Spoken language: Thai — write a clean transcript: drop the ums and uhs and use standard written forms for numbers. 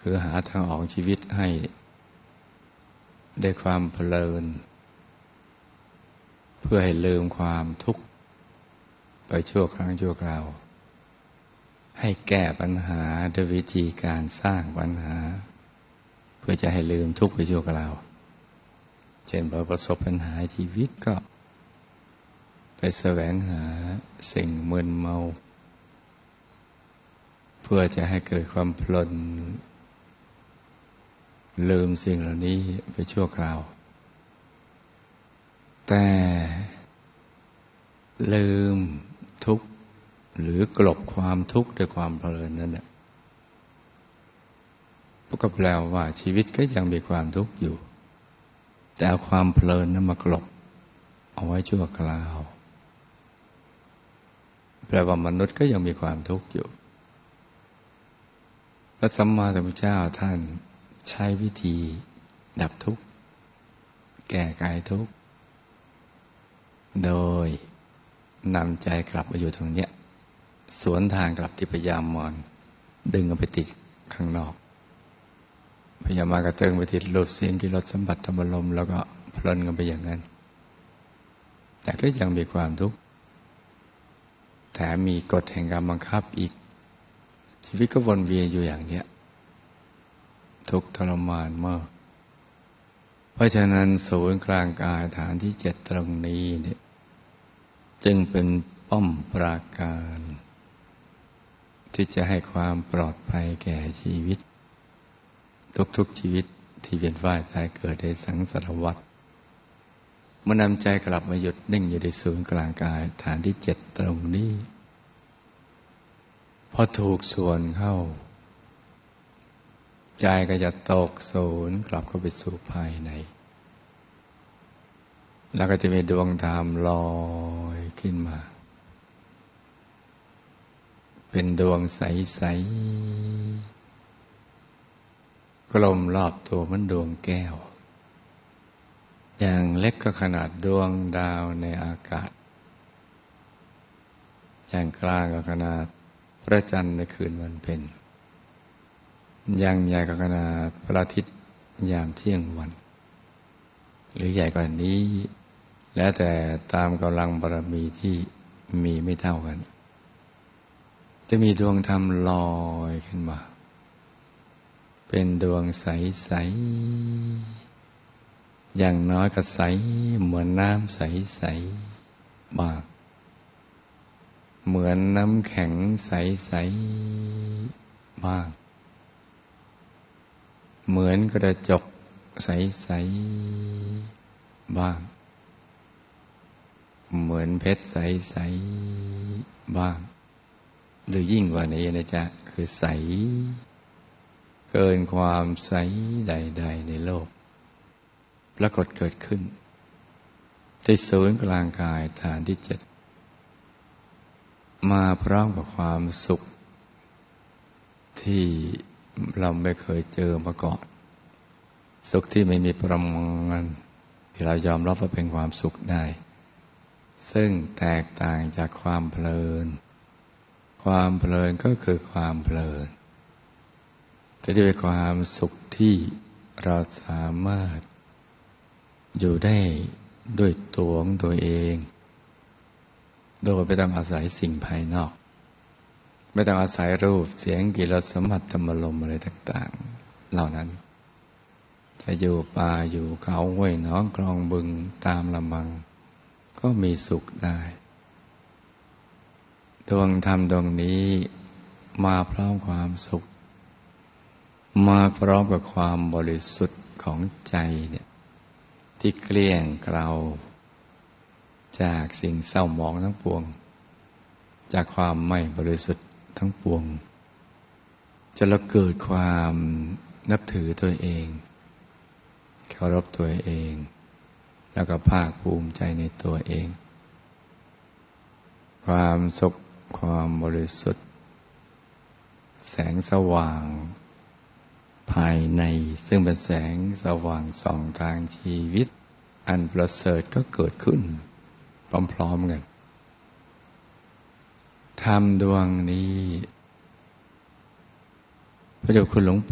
คือหาทางออกชีวิตให้ได้ความเพลินเพื่อให้ลืมความทุกข์ไปชั่วครั้งชั่วคราวให้แก้ปัญหาด้วยวิธีการสร้างปัญหาเพื่อจะให้ลืมทุกข์ไปชั่วคราวเช่นพอประสบปัญหาชีวิตก็ไปแสวงหาสิ่งมึนเมาเพื่อจะให้เกิดความเพลินลืมสิ่งเหล่านี้ไปชั่วคราวแต่ลืมทุกข์หรือกลบความทุกข์ด้วยความเพลินนั่นแหละก็แปลว่าชีวิตก็ยังมีความทุกข์อยู่แต่เอาความเพลินนั้นมากลบเอาไว้ชั่วคราวแปลว่ามนุษย์ก็ยังมีความทุกข์อยู่พระสัมมาสัมพุทธเจ้าท่านใช้วิธีดับทุกข์แก้ไขทุกข์โดยนำใจกลับมาอยู่ตรงเนี้ยสวนทางกลับที่พยามารดึงเอาไปติดข้างนอกพยามารกระเติงไปติดรูปเสียงกลิ่นรสสัมผัสธรรมารมณ์แล้วก็เพลินกันไปอย่างนั้นแต่ก็ยังมีความทุกข์แถมมีกฎแห่งกรรมบังคับอีกชีวิตก็วนเวียนอยู่อย่างเนี้ยทุกข์ทรมานมากเพราะฉะนั้นศูนย์กลางกายฐานที่7ตรงนี้เนี่ยจึงเป็นป้อมปราการที่จะให้ความปลอดภัยแก่ชีวิตทุกๆชีวิตที่เวียนว่ายตายเกิดในสังสารวัฏเมื่อนำใจกลับมาหยุดนิ่งอยู่ในศูนย์กลางกายฐานที่7ตรงนี้พอถูกส่วนเข้าใจก็จะตกศูนย์กลับเข้าไปสู่ภายในแล้วก็จะมีดวงธรรมลอยขึ้นมาเป็นดวงใสๆกลมรอบตัวเหมือนดวงแก้วอย่างเล็กก็ขนาดดวงดาวในอากาศอย่างกลางก็ขนาดพระจันทร์ในคืนวันเพ็ญอย่างใหญ่ก็ขนาดพระอาทิตย์ยามเที่ยงวันหรือใหญ่กว่านี้แล้วแต่ตามกำลังบารมีที่มีไม่เท่ากันจะมีดวงธรรมลอยขึ้นมาเป็นดวงใสๆอย่างน้อยก็ใสเหมือนน้ำใสๆบ้างเหมือนน้ำแข็งใสๆบ้างเหมือนกระจกใสๆบ้างเหมือนเพชรใสๆบ้างหรือยิ่งกว่านี้นะจ๊ะคือใสเกินความใสใดๆในโลกปรากฏเกิดขึ้นที่ศูนย์กลางกายฐานที่7มาพร้อมกับความสุขที่เราไม่เคยเจอมาก่อนสุขที่ไม่มีประมาณที่เรายอมรับว่าเป็นความสุขได้ซึ่งแตกต่างจากความเพลินความเพลินก็คือความเพลินจะได้เป็นความสุขที่เราสามารถอยู่ได้ด้วยตัวของตัวเองโดยไม่ต้องอาศัยสิ่งภายนอกไม่ต้องอาศัยรูปเสียงกลิ่นรสสัมผัสธรรมารมณ์อะไรต่างๆเหล่านั้นจะอยู่ป่าอยู่เขาห้วยหนองคลองบึงตามลำพังก็มีสุขได้ดวงธรรมดวงนี้มาพร้อมความสุขมาพร้อมกับความบริสุทธิ์ของใจเนี่ยที่เกลี้ยงเกลาจากสิ่งเศร้าหมองทั้งปวงจากความไม่บริสุทธิ์ทั้งปวงจะละเกิดความนับถือตัวเองเคารพตัวเองแล้วก็ภาคภูมิใจในตัวเองความสุขความบริสุทธิ์แสงสว่างภายในซึ่งเป็นแสงสว่างส่องทางชีวิตอันประเสริฐก็เกิดขึ้นพร้อมๆกันธรรมดวงนี้พระเดชคุณหลวง